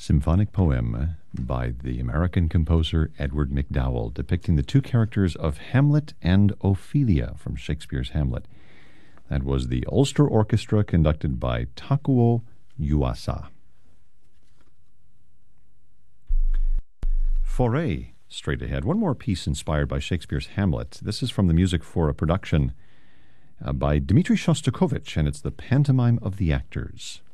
symphonic poem by the American composer Edward MacDowell, depicting the two characters of Hamlet and Ophelia from Shakespeare's Hamlet. That was the Ulster Orchestra, conducted by Takuo Yuasa. Foray, straight ahead. One more piece inspired by Shakespeare's Hamlet. This is from the music for a production by Dmitri Shostakovich, and it's the Pantomime of the Actors.